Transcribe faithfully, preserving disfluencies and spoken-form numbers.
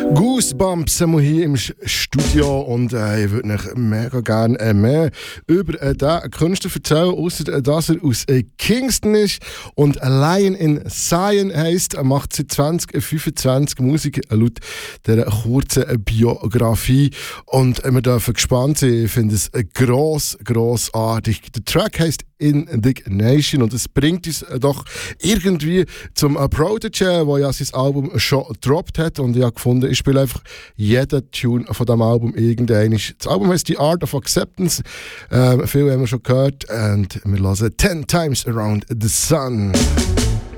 Goosebumps haben wir hier im Studio und äh, ich würde euch mega gerne äh, mehr über äh, diesen Künstler erzählen, ausser äh, dass er aus äh, Kingston ist und Lion in Zion heisst. Er macht seit zwanzig fünfundzwanzig Musik, äh, laut dieser kurzen äh, Biografie, und äh, wir dürfen gespannt sein. Ich finde es äh, gross, grossartig. Der Track heisst Indignation und es bringt uns äh, doch irgendwie zum äh, Prodigy, der ja sein Album schon gedroppt hat, und ich habe gefunden, ich spiele einfach jeden Tune von diesem Album irgendein. Das Album heisst The Art of Acceptance. Ähm, viel haben wir schon gehört. Und wir hören Ten Times Around the Sun.